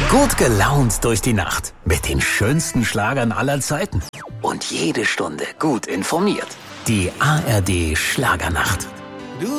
Gut gelaunt durch die Nacht mit den schönsten Schlagern aller Zeiten. Und jede Stunde gut informiert. Die ARD Schlagernacht.